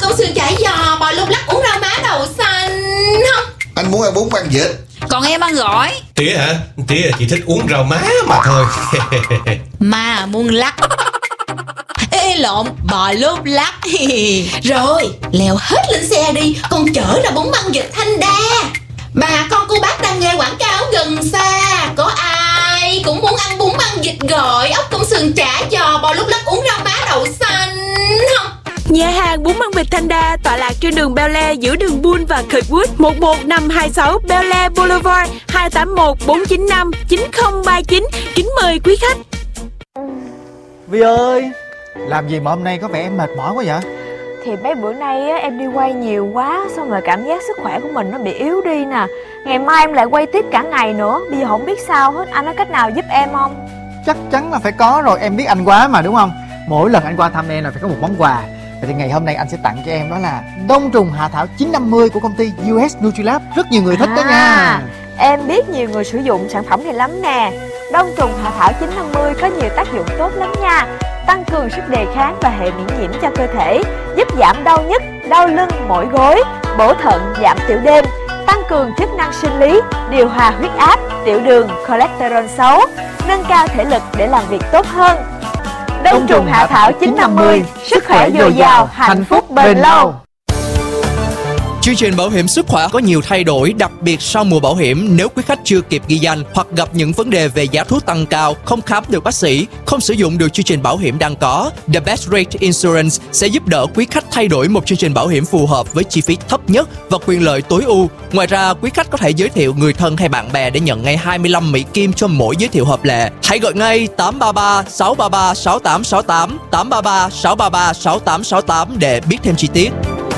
con sườn chả giò, bò lúc lắc, uống rau má đậu xanh. Không, anh muốn ăn bún băng vịt. Còn em ăn gỏi. Tía hả? Tía chỉ thích uống rau má mà thôi. Mà muôn lắc. Ê lộn, bò lúc lắc. Rồi, leo hết lên xe đi, con chở ra bún băng vịt Thanh Đa. Bà con cô bác đang nghe quảng cáo gần xa. Có ai cũng muốn ăn bún băng vịt gỏi, ốc công sườn chả giò, bò lúc lắc, uống rau má đậu xanh không? Nhà hàng bún băng vịt Thanh Đa tọa lạc trên đường Bel Air giữa đường Bull và Kirkwood, 11526 Bel Air Boulevard, 281 495 9039. Kính mời quý khách. Vi ơi, làm gì mà hôm nay có vẻ em mệt mỏi quá vậy? Thì mấy bữa nay á, em đi quay nhiều quá, xong rồi cảm giác sức khỏe của mình nó bị yếu đi nè. Ngày mai em lại quay tiếp cả ngày nữa, bây giờ không biết sao hết. Anh có cách nào giúp em không? Chắc chắn là phải có rồi, em biết anh quá mà đúng không? Mỗi lần anh qua thăm em là phải có một món quà. Vậy thì ngày hôm nay anh sẽ tặng cho em đó là đông trùng hạ thảo 950 của công ty US Nutrilab. Rất nhiều người thích đó nha. Em biết nhiều người sử dụng sản phẩm này lắm nè. Đông trùng hạ thảo 950 có nhiều tác dụng tốt lắm nha. Tăng cường sức đề kháng và hệ miễn nhiễm cho cơ thể, giúp giảm đau nhức, đau lưng, mỏi gối, bổ thận, giảm tiểu đêm, tăng cường chức năng sinh lý, điều hòa huyết áp, tiểu đường, cholesterol xấu, nâng cao thể lực để làm việc tốt hơn. Đông trùng hạ thảo 950, sức khỏe dồi dào, hạnh phúc bền lâu. Chương trình bảo hiểm sức khỏe có nhiều thay đổi, đặc biệt sau mùa bảo hiểm. Nếu quý khách chưa kịp ghi danh hoặc gặp những vấn đề về giá thuốc tăng cao, không khám được bác sĩ, không sử dụng được chương trình bảo hiểm đang có, The Best Rate Insurance sẽ giúp đỡ quý khách thay đổi một chương trình bảo hiểm phù hợp với chi phí thấp nhất và quyền lợi tối ưu. Ngoài ra, quý khách có thể giới thiệu người thân hay bạn bè để nhận ngay 25 Mỹ Kim cho mỗi giới thiệu hợp lệ. Hãy gọi ngay 833 633 6868 833 633 6868 để biết thêm chi tiết.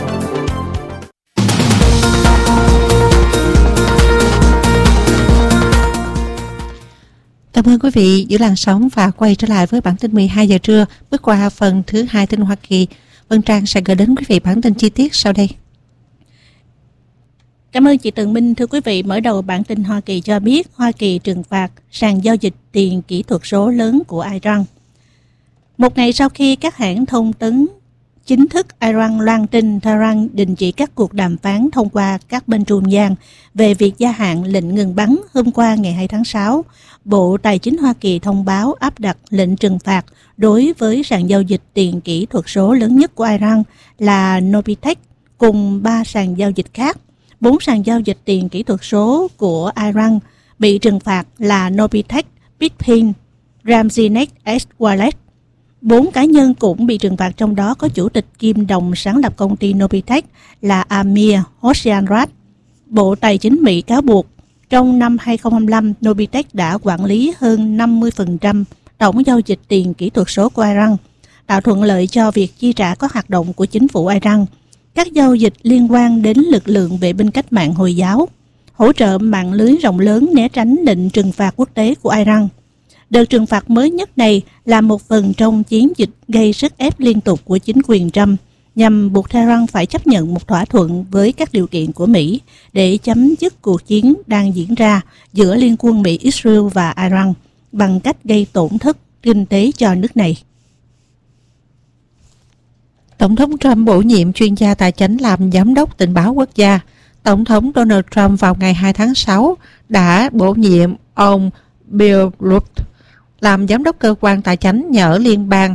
Cảm ơn quý vị giữ làn sóng và quay trở lại với bản tin 12 giờ trưa. Bước qua phần thứ 2 tin Hoa Kỳ, Vân Trang sẽ gửi đến quý vị bản tin chi tiết sau đây. Cảm ơn chị Tường Minh. Thưa quý vị, mở đầu bản tin Hoa Kỳ cho biết Hoa Kỳ trừng phạt sàn giao dịch tiền kỹ thuật số lớn của Iran. Một ngày sau khi các hãng thông tấn chính thức Iran loan tin Tehran đình chỉ các cuộc đàm phán thông qua các bên trung gian về việc gia hạn lệnh ngừng bắn hôm qua ngày 2 tháng 6, Bộ Tài chính Hoa Kỳ thông báo áp đặt lệnh trừng phạt đối với sàn giao dịch tiền kỹ thuật số lớn nhất của Iran là Nobitech cùng 3 sàn giao dịch khác. 4 sàn giao dịch tiền kỹ thuật số của Iran bị trừng phạt là Nobitech, Bitpin, Ramzinet S Wallet. 4 cá nhân cũng bị trừng phạt, trong đó có chủ tịch kiêm đồng sáng lập công ty Nobitech là Amir Hossein-Rad. Bộ Tài chính Mỹ cáo buộc trong năm 2025, Nobitech đã quản lý hơn 50% tổng giao dịch tiền kỹ thuật số của Iran, tạo thuận lợi cho việc chi trả các hoạt động của chính phủ Iran, các giao dịch liên quan đến lực lượng vệ binh cách mạng Hồi giáo, hỗ trợ mạng lưới rộng lớn né tránh lệnh trừng phạt quốc tế của Iran. Đợt trừng phạt mới nhất này là một phần trong chiến dịch gây sức ép liên tục của chính quyền Trump nhằm buộc Tehran phải chấp nhận một thỏa thuận với các điều kiện của Mỹ để chấm dứt cuộc chiến đang diễn ra giữa liên quân Mỹ, Israel và Iran bằng cách gây tổn thất kinh tế cho nước này. Tổng thống Trump bổ nhiệm chuyên gia tài chính làm giám đốc tình báo quốc gia. Tổng thống Donald Trump vào ngày 2 tháng 6 đã bổ nhiệm ông Bill Lutz làm giám đốc cơ quan tài chính nhỏ liên bang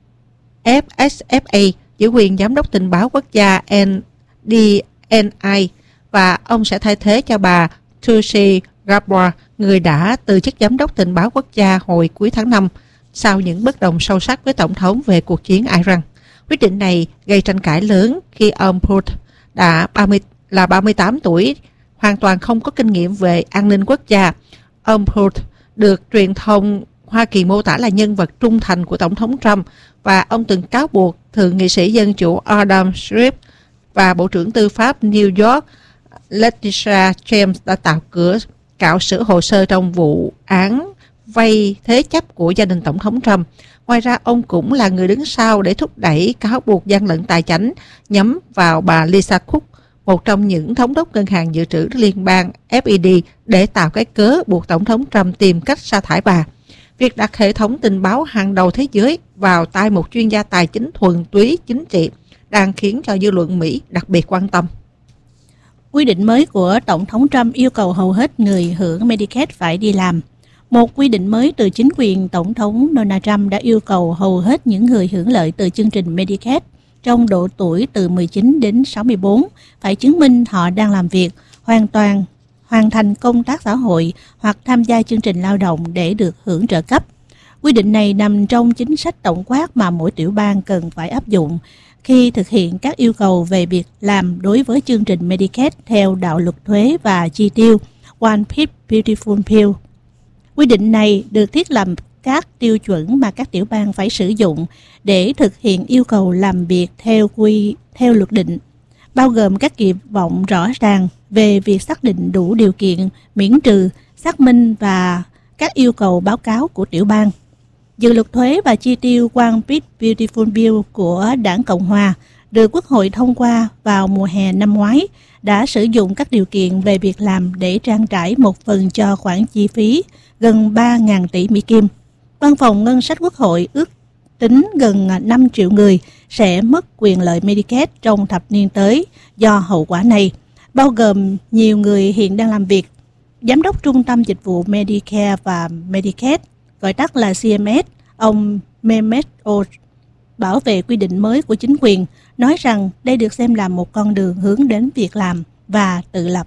FSFA, giữ quyền giám đốc tình báo quốc gia DNI, và ông sẽ thay thế cho bà Tulsi Gabbard, người đã từ chức giám đốc tình báo quốc gia hồi cuối tháng 5 sau những bất đồng sâu sắc với tổng thống về cuộc chiến Iran. Quyết định này gây tranh cãi lớn khi ông Pruitt đã 38 tuổi, hoàn toàn không có kinh nghiệm về an ninh quốc gia. Ông Pruitt được truyền thông Hoa Kỳ mô tả là nhân vật trung thành của Tổng thống Trump, và ông từng cáo buộc thượng nghị sĩ Dân chủ Adam Schiff và Bộ trưởng Tư pháp New York Letitia James đã cạo sửa hồ sơ trong vụ án vay thế chấp của gia đình Tổng thống Trump. Ngoài ra, ông cũng là người đứng sau để thúc đẩy cáo buộc gian lận tài chính nhắm vào bà Lisa Cook, một trong những thống đốc ngân hàng dự trữ liên bang FED, để tạo cái cớ buộc Tổng thống Trump tìm cách sa thải bà. Việc đặt hệ thống tình báo hàng đầu thế giới vào tay một chuyên gia tài chính thuần túy chính trị đang khiến cho dư luận Mỹ đặc biệt quan tâm. Quy định mới của Tổng thống Trump yêu cầu hầu hết người hưởng Medicaid phải đi làm. Một quy định mới từ chính quyền Tổng thống Donald Trump đã yêu cầu hầu hết những người hưởng lợi từ chương trình Medicaid trong độ tuổi từ 19 đến 64 phải chứng minh họ đang làm việc, hoàn thành công tác xã hội hoặc tham gia chương trình lao động để được hưởng trợ cấp. Quy định này nằm trong chính sách tổng quát mà mỗi tiểu bang cần phải áp dụng khi thực hiện các yêu cầu về việc làm đối với chương trình Medicaid theo đạo luật thuế và chi tiêu One Big Beautiful Bill. Quy định này được thiết lập các tiêu chuẩn mà các tiểu bang phải sử dụng để thực hiện yêu cầu làm việc theo luật định, bao gồm các kỳ vọng rõ ràng về việc xác định đủ điều kiện, miễn trừ, xác minh và các yêu cầu báo cáo của tiểu bang. Dự luật thuế và chi tiêu One Big Beautiful Bill của Đảng Cộng Hòa được Quốc hội thông qua vào mùa hè năm ngoái đã sử dụng các điều kiện về việc làm để trang trải một phần cho khoản chi phí gần 3.000 tỷ Mỹ Kim. Văn phòng Ngân sách Quốc hội ước tính gần 5 triệu người sẽ mất quyền lợi Medicaid trong thập niên tới do hậu quả này, bao gồm nhiều người hiện đang làm việc. Giám đốc Trung tâm Dịch vụ Medicare và Medicaid, gọi tắt là CMS, ông Mehmet Oz, bảo vệ quy định mới của chính quyền, nói rằng đây được xem là một con đường hướng đến việc làm và tự lập.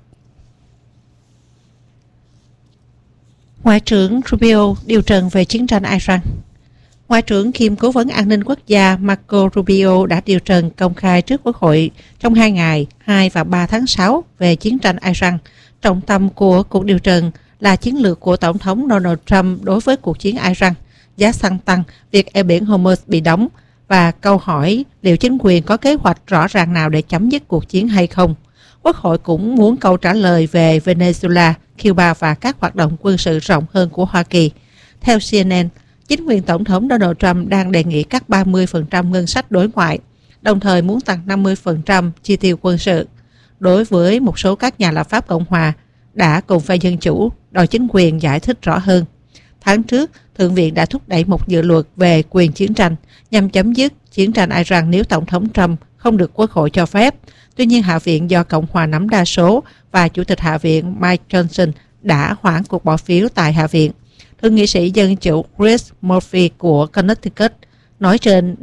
Ngoại trưởng Rubio điều trần về chiến tranh Iran. Ngoại trưởng kiêm Cố vấn An ninh Quốc gia Marco Rubio đã điều trần công khai trước Quốc hội trong 2 ngày 2 và 3 tháng 6 về chiến tranh Iran. Trọng tâm của cuộc điều trần là chiến lược của Tổng thống Donald Trump đối với cuộc chiến Iran, giá xăng tăng, việc eo biển Hormuz bị đóng và câu hỏi liệu chính quyền có kế hoạch rõ ràng nào để chấm dứt cuộc chiến hay không. Quốc hội cũng muốn câu trả lời về Venezuela, Cuba và các hoạt động quân sự rộng hơn của Hoa Kỳ. Theo CNN, chính quyền Tổng thống Donald Trump đang đề nghị cắt 30% ngân sách đối ngoại, đồng thời muốn tăng 50% chi tiêu quân sự. Đối với một số các nhà lập pháp Cộng hòa đã cùng phe Dân Chủ đòi chính quyền giải thích rõ hơn. Tháng trước, Thượng viện đã thúc đẩy một dự luật về quyền chiến tranh nhằm chấm dứt chiến tranh Iran nếu Tổng thống Trump không được Quốc hội cho phép. Tuy nhiên, Hạ viện do Cộng hòa nắm đa số và Chủ tịch Hạ viện Mike Johnson đã hoãn cuộc bỏ phiếu tại Hạ viện. Thượng nghị sĩ Dân Chủ Chris Murphy của Connecticut nói trên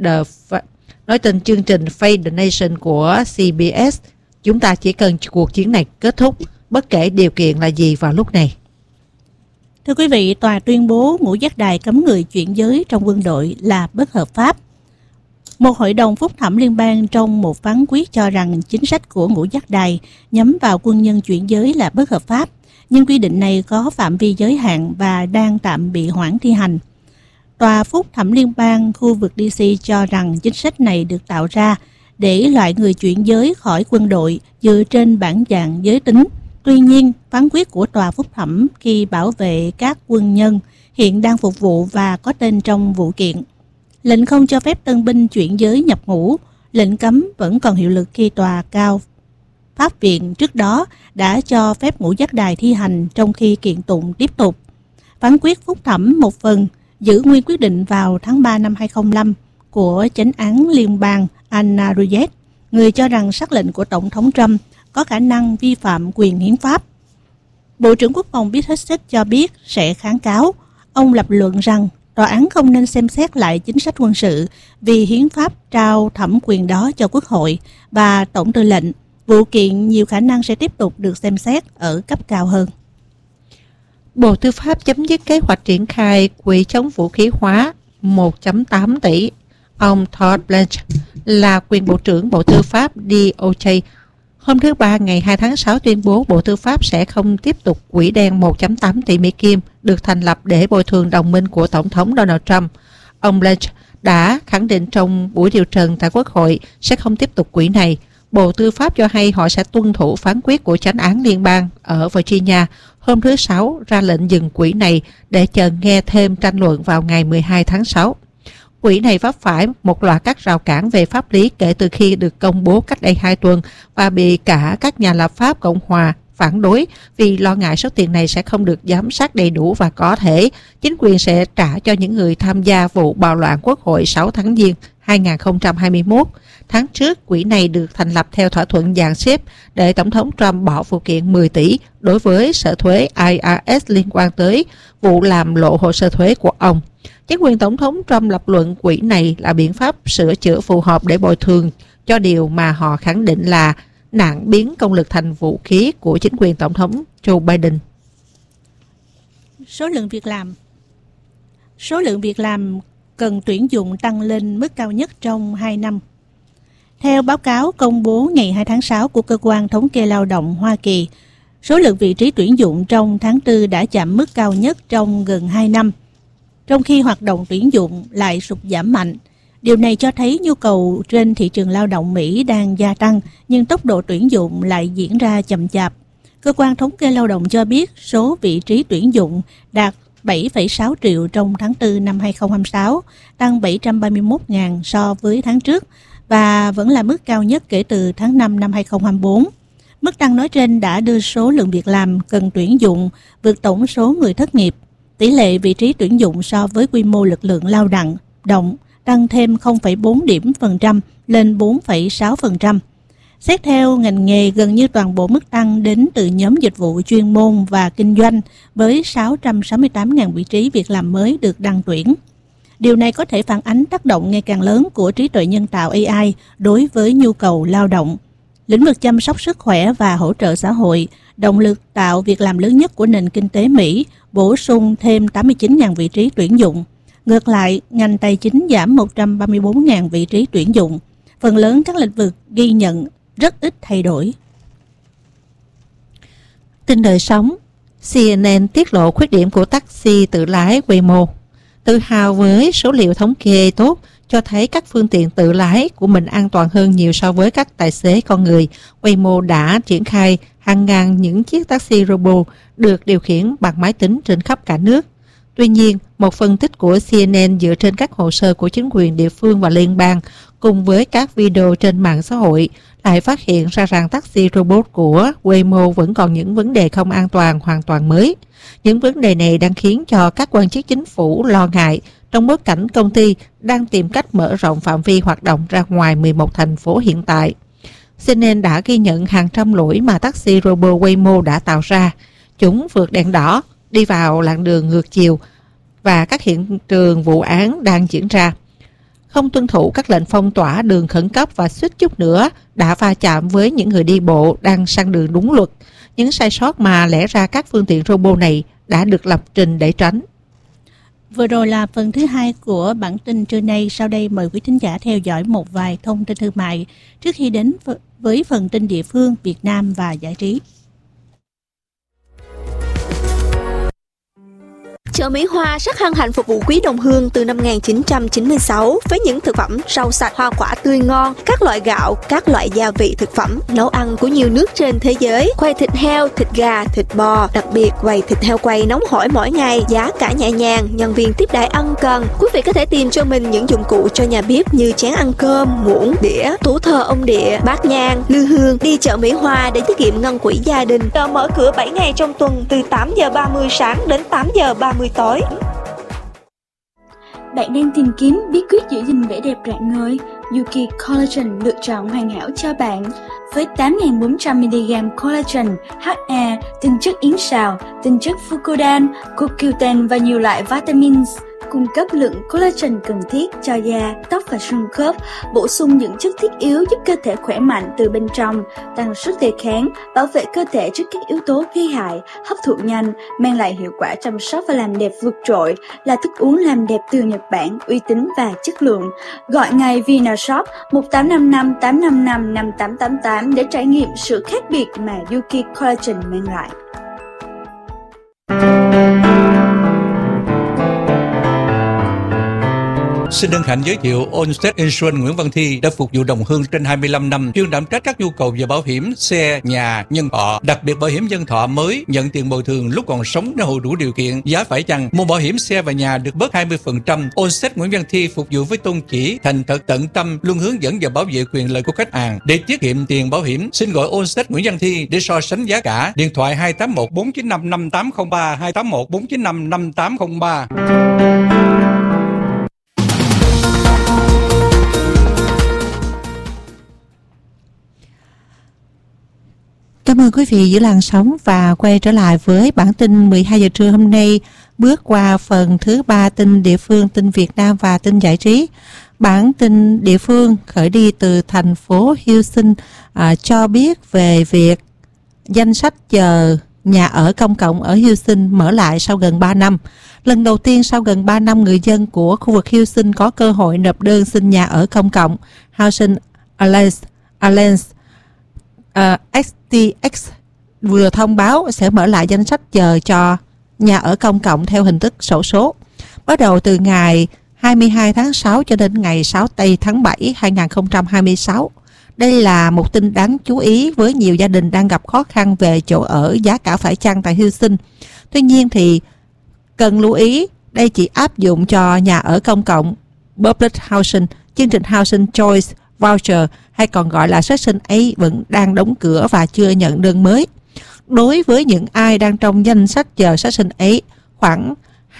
chương trình Face the Nation của CBS, chúng ta chỉ cần cuộc chiến này kết thúc, bất kể điều kiện là gì vào lúc này. Thưa quý vị, tòa tuyên bố ngũ giác đài cấm người chuyển giới trong quân đội là bất hợp pháp. Một hội đồng phúc thẩm liên bang trong một phán quyết cho rằng chính sách của ngũ giác đài nhắm vào quân nhân chuyển giới là bất hợp pháp, nhưng quy định này có phạm vi giới hạn và đang tạm bị hoãn thi hành. Tòa phúc thẩm liên bang khu vực DC cho rằng chính sách này được tạo ra để loại người chuyển giới khỏi quân đội dựa trên bản dạng giới tính. Tuy nhiên, phán quyết của tòa phúc thẩm khi bảo vệ các quân nhân hiện đang phục vụ và có tên trong vụ kiện. Lệnh không cho phép tân binh chuyển giới nhập ngũ, lệnh cấm vẫn còn hiệu lực khi tòa cao pháp viện trước đó đã cho phép ngũ giác đài thi hành trong khi kiện tụng tiếp tục. Phán quyết phúc thẩm một phần giữ nguyên quyết định vào tháng 3 năm 2005 của chánh án liên bang Anna Ruyet, người cho rằng sắc lệnh của Tổng thống Trump có khả năng vi phạm quyền hiến pháp. Bộ trưởng Quốc phòng Pete Hegseth cho biết sẽ kháng cáo. Ông lập luận rằng tòa án không nên xem xét lại chính sách quân sự vì hiến pháp trao thẩm quyền đó cho Quốc hội và Tổng tư lệnh. Vụ kiện nhiều khả năng sẽ tiếp tục được xem xét ở cấp cao hơn. Bộ Tư pháp chấm dứt kế hoạch triển khai quỹ chống vũ khí hóa 1.8 tỷ. Ông Todd Blanche là quyền Bộ trưởng Bộ Tư pháp DOJ hôm thứ Ba ngày 2 tháng 6 tuyên bố Bộ Tư pháp sẽ không tiếp tục quỹ đen 1.8 tỷ Mỹ Kim được thành lập để bồi thường đồng minh của Tổng thống Donald Trump. Ông Blanche đã khẳng định trong buổi điều trần tại Quốc hội sẽ không tiếp tục quỹ này. Bộ Tư pháp cho hay họ sẽ tuân thủ phán quyết của chánh án liên bang ở Virginia hôm thứ Sáu ra lệnh dừng quỹ này để chờ nghe thêm tranh luận vào ngày 12 tháng 6. Quỹ này vấp phải một loạt các rào cản về pháp lý kể từ khi được công bố cách đây 2 tuần và bị cả các nhà lập pháp Cộng hòa phản đối vì lo ngại số tiền này sẽ không được giám sát đầy đủ và có thể chính quyền sẽ trả cho những người tham gia vụ bạo loạn Quốc hội 6 tháng Giêng 2021. Tháng trước, quỹ này được thành lập theo thỏa thuận dàn xếp để Tổng thống Trump bỏ phụ kiện 10 tỷ đối với sở thuế IRS liên quan tới vụ làm lộ hồ sơ thuế của ông. Chính quyền Tổng thống Trump lập luận quỹ này là biện pháp sửa chữa phù hợp để bồi thường cho điều mà họ khẳng định là nạn biến công lực thành vũ khí của chính quyền Tổng thống Joe Biden. Số lượng việc làm cần tuyển dụng tăng lên mức cao nhất trong 2 năm. Theo báo cáo công bố ngày 2 tháng 6 của Cơ quan Thống kê Lao động Hoa Kỳ, số lượng vị trí tuyển dụng trong tháng 4 đã chạm mức cao nhất trong gần 2 năm, trong khi hoạt động tuyển dụng lại sụt giảm mạnh. Điều này cho thấy nhu cầu trên thị trường lao động Mỹ đang gia tăng, nhưng tốc độ tuyển dụng lại diễn ra chậm chạp. Cơ quan Thống kê Lao động cho biết số vị trí tuyển dụng đạt 7,6 triệu trong tháng 4 năm 2026, tăng 731.000 so với tháng trước và vẫn là mức cao nhất kể từ tháng 5 năm 2024. Mức tăng nói trên đã đưa số lượng việc làm cần tuyển dụng vượt tổng số người thất nghiệp. Tỷ lệ vị trí tuyển dụng so với quy mô lực lượng lao động tăng thêm 0,4 điểm phần trăm lên 4,6%. Xét theo ngành nghề, gần như toàn bộ mức tăng đến từ nhóm dịch vụ chuyên môn và kinh doanh với 668.000 vị trí việc làm mới được đăng tuyển. Điều này có thể phản ánh tác động ngày càng lớn của trí tuệ nhân tạo AI đối với nhu cầu lao động. Lĩnh vực chăm sóc sức khỏe và hỗ trợ xã hội, động lực tạo việc làm lớn nhất của nền kinh tế Mỹ, bổ sung thêm 89.000 vị trí tuyển dụng. Ngược lại, ngành tài chính giảm 134.000 vị trí tuyển dụng. Phần lớn các lĩnh vực ghi nhận rất ít thay đổi. Tin đời sống, CNN tiết lộ khuyết điểm của taxi tự lái Waymo. Tự hào với số liệu thống kê tốt cho thấy các phương tiện tự lái của mình an toàn hơn nhiều so với các tài xế con người, Waymo đã triển khai hàng ngàn những chiếc taxi robot được điều khiển bằng máy tính trên khắp cả nước. Tuy nhiên, một phân tích của CNN dựa trên các hồ sơ của chính quyền địa phương và liên bang cùng với các video trên mạng xã hội lại phát hiện ra rằng taxi robot của Waymo vẫn còn những vấn đề không an toàn hoàn toàn mới. Những vấn đề này đang khiến cho các quan chức chính phủ lo ngại trong bối cảnh công ty đang tìm cách mở rộng phạm vi hoạt động ra ngoài 11 thành phố hiện tại. CNN đã ghi nhận hàng trăm lỗi mà taxi robot Waymo đã tạo ra. Chúng vượt đèn đỏ, đi vào làn đường ngược chiều và các hiện trường vụ án đang diễn ra. Không tuân thủ các lệnh phong tỏa đường khẩn cấp và suýt chút nữa đã va chạm với những người đi bộ đang sang đường đúng luật. Những sai sót mà lẽ ra các phương tiện robot này đã được lập trình để tránh. Vừa rồi là phần thứ 2 của bản tin trưa nay. Sau đây mời quý thính giả theo dõi một vài thông tin thương mại trước khi đến với phần tin địa phương, Việt Nam và giải trí. Chợ Mỹ Hoa rất hân hạnh phục vụ quý đồng hương từ năm 1996 với những thực phẩm rau sạch, hoa quả tươi ngon, các loại gạo, các loại gia vị thực phẩm, nấu ăn của nhiều nước trên thế giới, quầy thịt heo, thịt gà, thịt bò, đặc biệt quầy thịt heo quay nóng hổi mỗi ngày, giá cả nhẹ nhàng, nhân viên tiếp đãi ân cần. Quý vị có thể tìm cho mình những dụng cụ cho nhà bếp như chén ăn cơm, muỗng, đĩa, tủ thờ ông địa, bát nhang, lư hương. Đi chợ Mỹ Hoa để tiết kiệm ngân quỹ gia đình. Chợ mở cửa 7 ngày trong tuần từ 8:30 sáng đến 8:30 tối. Bạn đang tìm kiếm bí quyết giữ gìn vẻ đẹp rạng ngời? Yuki Collagen lựa chọn hoàn hảo cho bạn. Với 8.400mg collagen, HA, tinh chất yến sào, tinh chất fucodan, CoQ10 và nhiều loại vitamins, cung cấp lượng collagen cần thiết cho da, tóc và xương khớp, bổ sung những chất thiết yếu giúp cơ thể khỏe mạnh từ bên trong, tăng sức đề kháng, bảo vệ cơ thể trước các yếu tố gây hại, hấp thụ nhanh, mang lại hiệu quả chăm sóc và làm đẹp vượt trội, là thức uống làm đẹp từ Nhật Bản, uy tín và chất lượng. Gọi ngay Vinashop 1855 855 5888 để trải nghiệm sự khác biệt mà Yuki Collagen mang lại. Xin hân hạnh giới thiệu Allstate Insurance Nguyễn Văn Thi đã phục vụ đồng hương trên 25 năm, chuyên đảm trách các nhu cầu về bảo hiểm xe, nhà, nhân thọ, đặc biệt bảo hiểm nhân thọ mới nhận tiền bồi thường lúc còn sống nếu hộ đủ điều kiện, giá phải chăng. Mua bảo hiểm xe và nhà được bớt 20%. Allstate Nguyễn Văn Thi phục vụ với tôn chỉ thành thật tận tâm, luôn hướng dẫn và bảo vệ quyền lợi của khách hàng. Để tiết kiệm tiền bảo hiểm, xin gọi Allstate Nguyễn Văn Thi để so sánh giá cả. Điện thoại 281 495 5803 281 495 5803. Cảm ơn quý vị giữ làn sóng và quay trở lại với bản tin 12 giờ trưa hôm nay, bước qua phần thứ 3 tin địa phương, tin Việt Nam và tin giải trí. Bản tin địa phương khởi đi từ thành phố Houston cho biết về việc danh sách chờ nhà ở công cộng ở Houston mở lại sau gần 3 năm. Lần đầu tiên sau gần 3 năm, người dân của khu vực Houston có cơ hội nộp đơn xin nhà ở công cộng. Housing Alliance STX vừa thông báo sẽ mở lại danh sách chờ cho nhà ở công cộng theo hình thức xổ số, bắt đầu từ ngày 22 tháng 6 cho đến ngày 6 tháng 7 2026. Đây là một tin đáng chú ý với nhiều gia đình đang gặp khó khăn về chỗ ở, giá cả phải chăng tại Houston. Tuy nhiên thì cần lưu ý, đây chỉ áp dụng cho nhà ở công cộng Public Housing. Chương trình Housing Choice Voucher hay còn gọi là Section 8 vẫn đang đóng cửa và chưa nhận đơn mới. Đối với những ai đang trong danh sách chờ Section 8, khoảng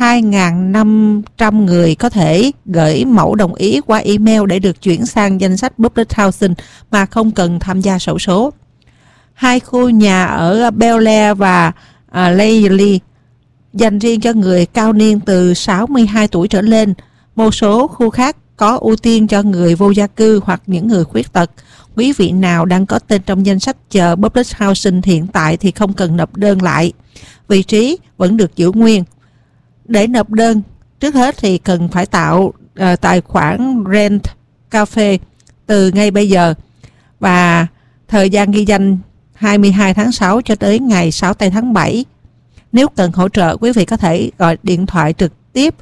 2.500 người có thể gửi mẫu đồng ý qua email để được chuyển sang danh sách Public Housing mà không cần tham gia xổ số. Hai khu nhà ở Bel Air và Laylee dành riêng cho người cao niên từ 62 tuổi trở lên. Một số khu khác có ưu tiên cho người vô gia cư hoặc những người khuyết tật. Quý vị nào đang có tên trong danh sách chờ Public Housing hiện tại thì không cần nộp đơn lại. Vị trí vẫn được giữ nguyên. Để nộp đơn, trước hết thì cần phải tạo tài khoản Rent Cafe từ ngay bây giờ. Và thời gian ghi danh 22 tháng 6 cho tới ngày 6 tháng 7. Nếu cần hỗ trợ, quý vị có thể gọi điện thoại trực tiếp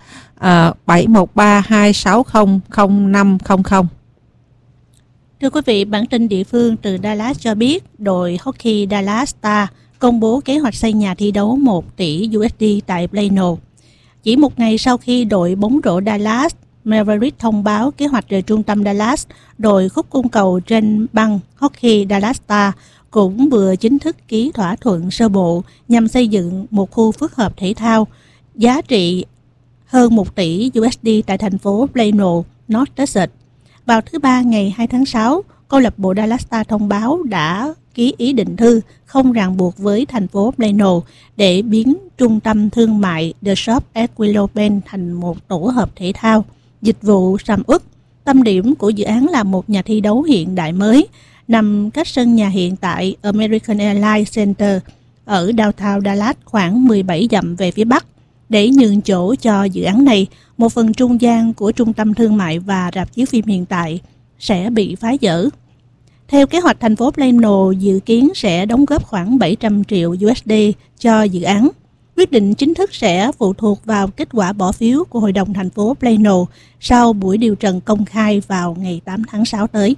713-260-0500. Thưa quý vị, bản tin địa phương từ Dallas cho biết đội hockey Dallas Stars công bố kế hoạch xây nhà thi đấu 1 tỷ USD tại Plano. Chỉ một ngày sau khi đội bóng rổ Dallas Mavericks thông báo kế hoạch rời trung tâm Dallas, đội khúc cung cầu trên băng hockey Dallas Stars cũng vừa chính thức ký thỏa thuận sơ bộ nhằm xây dựng một khu phức hợp thể thao giá trị hơn 1 tỷ USD tại thành phố Plano, North Texas. Vào thứ Ba ngày 2 tháng 6, câu lạc bộ Dallas Stars thông báo đã ký ý định thư không ràng buộc với thành phố Plano để biến trung tâm thương mại The Shop at Willow Bend thành một tổ hợp thể thao, dịch vụ sầm uất. Tâm điểm của dự án là một nhà thi đấu hiện đại mới, nằm cách sân nhà hiện tại American Airlines Center ở downtown Dallas khoảng 17 dặm về phía bắc. Để nhường chỗ cho dự án này, một phần trung gian của trung tâm thương mại và rạp chiếu phim hiện tại sẽ bị phá dỡ. Theo kế hoạch, thành phố Plano dự kiến sẽ đóng góp khoảng 700 triệu USD cho dự án. Quyết định chính thức sẽ phụ thuộc vào kết quả bỏ phiếu của Hội đồng thành phố Plano sau buổi điều trần công khai vào ngày 8 tháng 6 tới.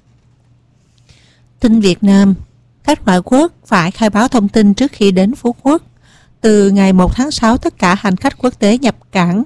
Tin Việt Nam, khách ngoại quốc phải khai báo thông tin trước khi đến Phú Quốc. Từ ngày 1 tháng 6, tất cả hành khách quốc tế nhập cảnh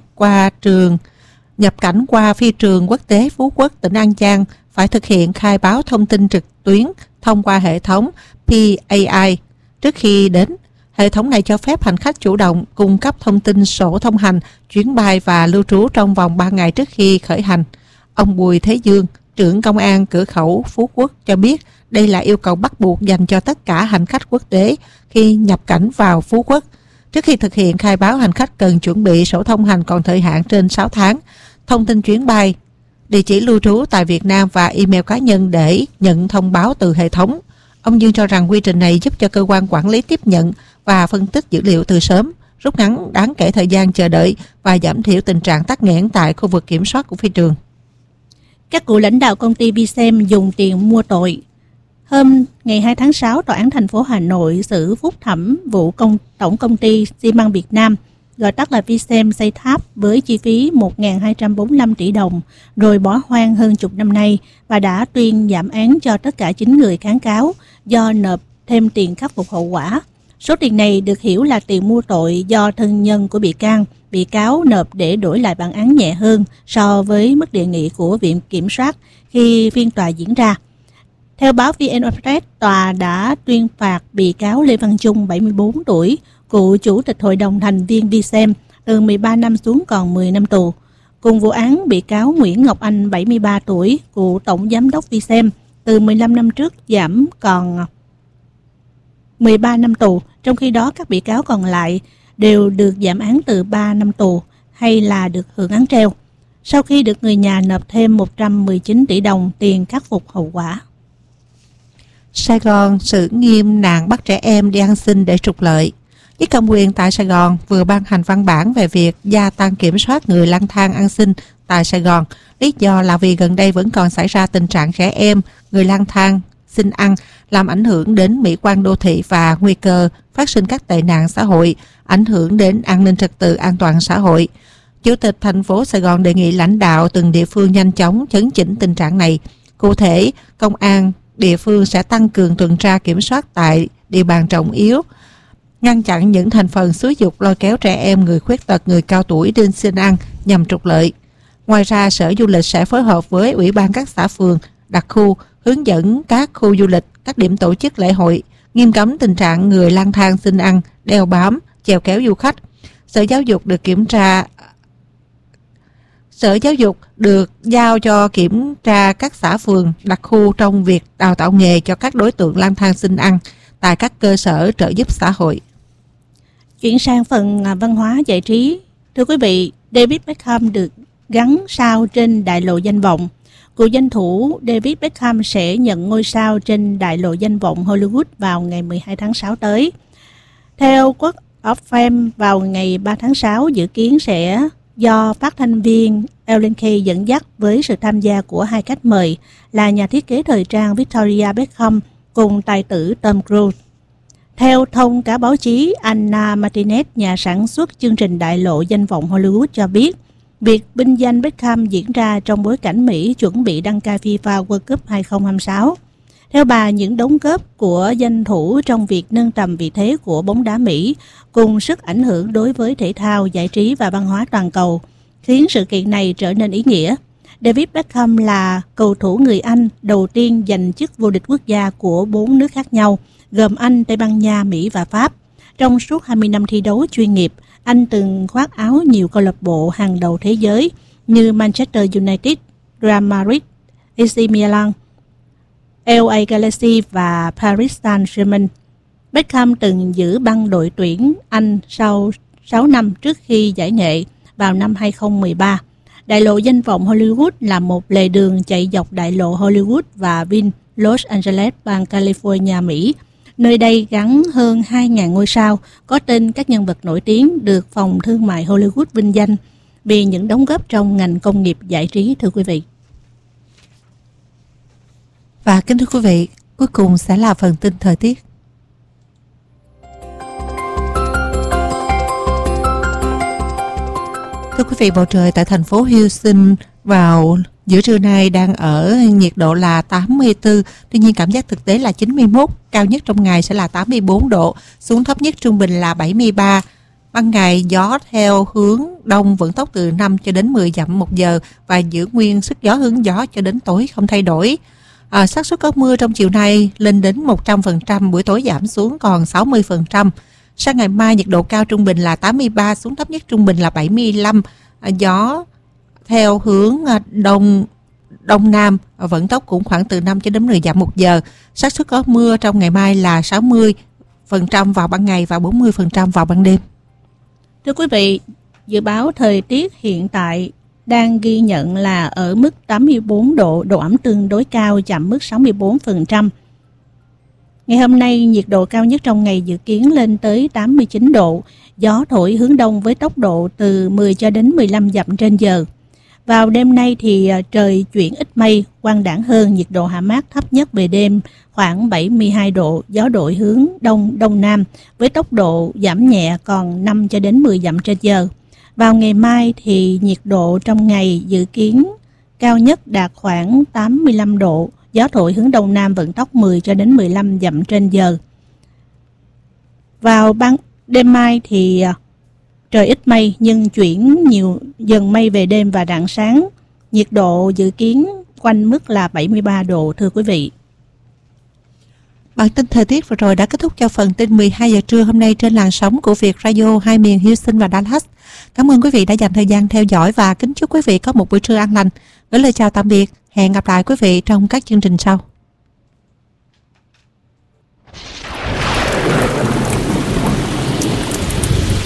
qua phi trường quốc tế Phú Quốc, tỉnh An Giang phải thực hiện khai báo thông tin trực tuyến thông qua hệ thống PAI trước khi đến. Hệ thống này cho phép hành khách chủ động cung cấp thông tin sổ thông hành, chuyến bay và lưu trú trong vòng 3 ngày trước khi khởi hành. Ông Bùi Thế Dương, trưởng công an cửa khẩu Phú Quốc cho biết đây là yêu cầu bắt buộc dành cho tất cả hành khách quốc tế khi nhập cảnh vào Phú Quốc. Trước khi thực hiện khai báo, hành khách cần chuẩn bị sổ thông hành còn thời hạn trên 6 tháng, thông tin chuyến bay, địa chỉ lưu trú tại Việt Nam và email cá nhân để nhận thông báo từ hệ thống. Ông Dương cho rằng quy trình này giúp cho cơ quan quản lý tiếp nhận và phân tích dữ liệu từ sớm, rút ngắn đáng kể thời gian chờ đợi và giảm thiểu tình trạng tắc nghẽn tại khu vực kiểm soát của phi trường. Các cựu lãnh đạo công ty Vicem dùng tiền mua tội. Hôm ngày 2 tháng 6, Tòa án thành phố Hà Nội xử phúc thẩm vụ tổng công ty xi măng Việt Nam, gọi tắt là Vicem xây tháp với chi phí 1.245 tỷ đồng, rồi bỏ hoang hơn chục năm nay và đã tuyên giảm án cho tất cả 9 người kháng cáo do nộp thêm tiền khắc phục hậu quả. Số tiền này được hiểu là tiền mua tội do thân nhân của bị cáo nộp để đổi lại bản án nhẹ hơn so với mức đề nghị của Viện Kiểm soát khi phiên tòa diễn ra. Theo báo VN Express, tòa đã tuyên phạt bị cáo Lê Văn Trung, 74 tuổi, cựu chủ tịch hội đồng thành viên Vicem, từ 13 năm xuống còn 10 năm tù. Cùng vụ án, bị cáo Nguyễn Ngọc Anh, 73 tuổi, cựu tổng giám đốc Vicem, từ 15 năm trước giảm còn 13 năm tù, trong khi đó các bị cáo còn lại đều được giảm án từ 3 năm tù hay là được hưởng án treo, sau khi được người nhà nộp thêm 119 tỷ đồng tiền khắc phục hậu quả. Sài Gòn xử nghiêm nạn bắt trẻ em đi ăn xin để trục lợi. Giới cầm quyền tại Sài Gòn vừa ban hành văn bản về việc gia tăng kiểm soát người lang thang ăn xin tại Sài Gòn. Lý do là vì gần đây vẫn còn xảy ra tình trạng trẻ em, người lang thang xin ăn, làm ảnh hưởng đến mỹ quan đô thị và nguy cơ phát sinh các tệ nạn xã hội, ảnh hưởng đến an ninh trật tự, an toàn xã hội. Chủ tịch thành phố Sài Gòn đề nghị lãnh đạo từng địa phương nhanh chóng chấn chỉnh tình trạng này. Cụ thể, công an địa phương sẽ tăng cường tuần tra kiểm soát tại địa bàn trọng yếu, ngăn chặn những thành phần xúi dục lôi kéo trẻ em, người khuyết tật, người cao tuổi đi xin ăn nhằm trục lợi. Ngoài ra, Sở Du lịch sẽ phối hợp với Ủy ban các xã phường, đặc khu, hướng dẫn các khu du lịch, các điểm tổ chức lễ hội, nghiêm cấm tình trạng người lang thang xin ăn, đeo bám, chèo kéo du khách. Sở Giáo dục được giao cho kiểm tra các xã phường, đặc khu trong việc đào tạo nghề cho các đối tượng lang thang xin ăn tại các cơ sở trợ giúp xã hội. Chuyển sang phần văn hóa giải trí. Thưa quý vị, David Beckham được gắn sao trên đại lộ danh vọng. Cựu danh thủ David Beckham sẽ nhận ngôi sao trên đại lộ danh vọng Hollywood vào ngày 12 tháng 6 tới. Theo Walk of Fame vào ngày 3 tháng 6 dự kiến sẽ do phát thanh viên Ellen Key dẫn dắt với sự tham gia của hai khách mời là nhà thiết kế thời trang Victoria Beckham cùng tài tử Tom Cruise. Theo thông cáo báo chí, Anna Martinez, nhà sản xuất chương trình đại lộ danh vọng Hollywood cho biết, việc vinh danh Beckham diễn ra trong bối cảnh Mỹ chuẩn bị đăng cai FIFA World Cup 2026. Theo bà, những đóng góp của danh thủ trong việc nâng tầm vị thế của bóng đá Mỹ cùng sức ảnh hưởng đối với thể thao, giải trí và văn hóa toàn cầu khiến sự kiện này trở nên ý nghĩa. David Beckham là cầu thủ người Anh đầu tiên giành chức vô địch quốc gia của 4 nước khác nhau, gồm Anh, Tây Ban Nha, Mỹ và Pháp. Trong suốt 20 năm thi đấu chuyên nghiệp, anh từng khoác áo nhiều câu lạc bộ hàng đầu thế giới như Manchester United, Real Madrid, AC Milan, LA Galaxy và Paris Saint-Germain. Beckham từng giữ băng đội tuyển Anh sau 6 năm trước khi giải nghệ vào năm 2013. Đại lộ danh vọng Hollywood là một lề đường chạy dọc đại lộ Hollywood và Vin Los Angeles, bang California, Mỹ. Nơi đây gắn hơn 2.000 ngôi sao có tên các nhân vật nổi tiếng được phòng thương mại Hollywood vinh danh vì những đóng góp trong ngành công nghiệp giải trí, thưa quý vị. Và kính thưa quý vị, cuối cùng sẽ là phần tin thời tiết. Thưa quý vị, bầu trời tại thành phố Houston vào giữa trưa nay đang ở nhiệt độ là 84, tuy nhiên cảm giác thực tế là 91, cao nhất trong ngày sẽ là 84 độ, xuống thấp nhất trung bình là 73. Ban ngày gió theo hướng đông vận tốc từ 5 cho đến 10 dặm một giờ và giữ nguyên sức gió hướng gió cho đến tối không thay đổi. Xác suất có mưa trong chiều nay lên đến 100%, buổi tối giảm xuống còn 60%. Sang ngày mai nhiệt độ cao trung bình là 83, xuống thấp nhất trung bình là 75. Gió theo hướng đông nam, vận tốc cũng khoảng từ 5 cho đến 10 dặm một giờ. Xác suất có mưa trong ngày mai là 60% vào ban ngày và 40% vào ban đêm. Thưa quý vị, dự báo thời tiết hiện tại đang ghi nhận là ở mức 84 độ, độ ẩm tương đối cao, chạm mức 64%. Ngày hôm nay, nhiệt độ cao nhất trong ngày dự kiến lên tới 89 độ, gió thổi hướng đông với tốc độ từ 10 cho đến 15 dặm trên giờ. Vào đêm nay thì trời chuyển ít mây, quang đãng hơn, nhiệt độ hạ mát thấp nhất về đêm khoảng 72 độ, gió đổi hướng đông đông nam với tốc độ giảm nhẹ còn 5 cho đến 10 dặm trên giờ. Vào ngày mai thì nhiệt độ trong ngày dự kiến cao nhất đạt khoảng 85 độ, gió thổi hướng đông nam vận tốc 10 cho đến 15 dặm trên giờ. Vào đêm mai thì trời ít mây nhưng chuyển nhiều dần mây về đêm và rạng sáng. Nhiệt độ dự kiến quanh mức là 73 độ, thưa quý vị. Bản tin thời tiết vừa rồi đã kết thúc cho phần tin 12 giờ trưa hôm nay trên làn sóng của Việt Radio hai miền Houston và Dallas. Cảm ơn quý vị đã dành thời gian theo dõi và kính chúc quý vị có một buổi trưa an lành. Gửi lời chào tạm biệt, hẹn gặp lại quý vị trong các chương trình sau.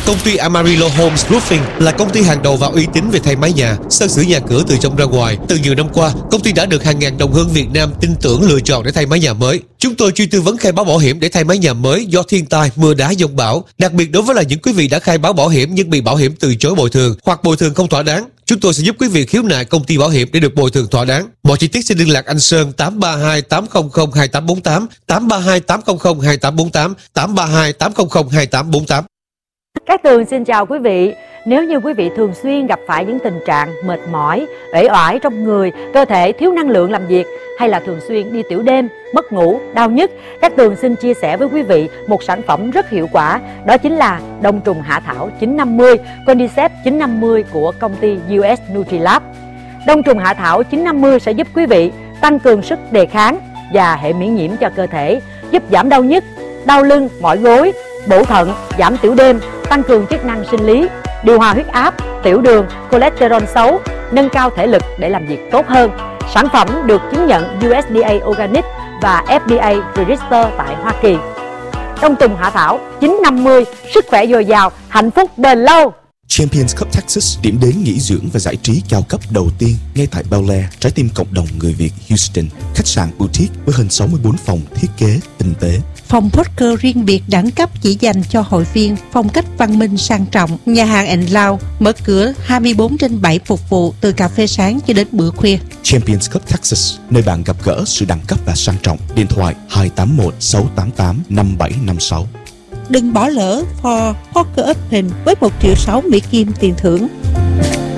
Công ty Amarillo Homes Roofing là công ty hàng đầu và uy tín về thay mái nhà, sơn sửa nhà cửa từ trong ra ngoài. Từ nhiều năm qua, công ty đã được hàng ngàn đồng hương Việt Nam tin tưởng lựa chọn để thay mái nhà mới. Chúng tôi chuyên tư vấn khai báo bảo hiểm để thay mái nhà mới do thiên tai, mưa đá, dông bão. Đặc biệt đối với những quý vị đã khai báo bảo hiểm nhưng bị bảo hiểm từ chối bồi thường hoặc bồi thường không thỏa đáng, chúng tôi sẽ giúp quý vị khiếu nại công ty bảo hiểm để được bồi thường thỏa đáng. Mọi chi tiết xin liên lạc anh Sơn 832 800 2848, 832 800 2848, 832 800 2848. Cát Tường xin chào quý vị. Nếu như quý vị thường xuyên gặp phải những tình trạng mệt mỏi, uể oải trong người, cơ thể thiếu năng lượng làm việc, hay là thường xuyên đi tiểu đêm, mất ngủ, đau nhức, Cát Tường xin chia sẻ với quý vị một sản phẩm rất hiệu quả. Đó chính là đông trùng hạ thảo 950, Cordyceps 950 của công ty US Nutrilab. Đông trùng hạ thảo 950 sẽ giúp quý vị tăng cường sức đề kháng và hệ miễn nhiễm cho cơ thể, giúp giảm đau nhức, đau lưng, mỏi gối, bổ thận, giảm tiểu đêm, tăng cường chức năng sinh lý, điều hòa huyết áp, tiểu đường, cholesterol xấu, nâng cao thể lực để làm việc tốt hơn. Sản phẩm được chứng nhận USDA Organic và FDA Register tại Hoa Kỳ. Đông trùng hạ thảo 950, sức khỏe dồi dào, hạnh phúc bền lâu. Champions Cup Texas, điểm đến nghỉ dưỡng và giải trí cao cấp đầu tiên ngay tại Bel Air, trái tim cộng đồng người Việt Houston. Khách sạn boutique với hơn 64 phòng thiết kế tinh tế. Phòng poker riêng biệt đẳng cấp chỉ dành cho hội viên, phong cách văn minh sang trọng. Nhà hàng and Lounge mở cửa 24/7 phục vụ từ cà phê sáng cho đến bữa khuya. Champions Cup Texas, nơi bạn gặp gỡ sự đẳng cấp và sang trọng. Điện thoại 281 688 5756. Đừng bỏ lỡ For Poker Open với 1.6 triệu Mỹ Kim tiền thưởng.